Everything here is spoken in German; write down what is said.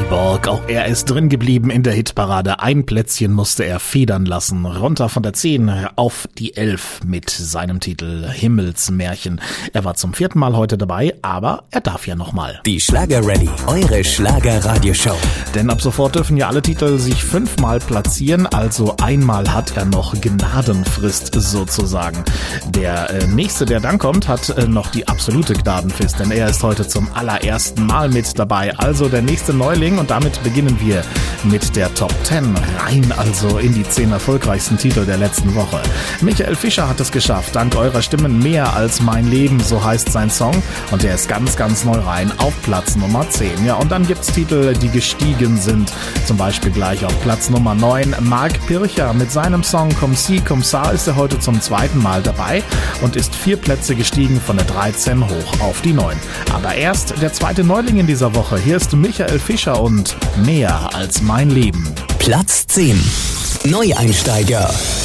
Borg, auch er ist drin geblieben in der Hitparade. Ein Plätzchen musste er federn lassen. Runter von der 10 auf die 11 mit seinem Titel Himmelsmärchen. Er war zum 4. Mal heute dabei, aber er darf ja nochmal. Die Schlager-Rallye, eure Schlager-Radioshow. Denn ab sofort dürfen ja alle Titel sich 5-mal platzieren, also einmal hat er noch Gnadenfrist sozusagen. Der nächste, der dann kommt, hat noch die absolute Gnadenfrist, denn er ist heute zum allerersten Mal mit dabei. Also der nächste Neuling, und damit beginnen wir mit der Top 10, rein also in die 10 erfolgreichsten Titel der letzten Woche. Michael Fischer hat es geschafft, dank eurer Stimmen mehr als mein Leben, so heißt sein Song, und der ist ganz, ganz neu rein auf Platz Nummer 10. Ja, und dann gibt's Titel, die gestiegen sind, zum Beispiel gleich auf Platz Nummer 9. Marc Pircher mit seinem Song Comme si, comme ça ist er heute zum 2. Mal dabei und ist 4 Plätze gestiegen von der 13 hoch auf die 9. Aber erst der zweite Neuling in dieser Woche. Hier ist Michael Fischer und Mehr als mein Leben. Platz 10. Neueinsteiger.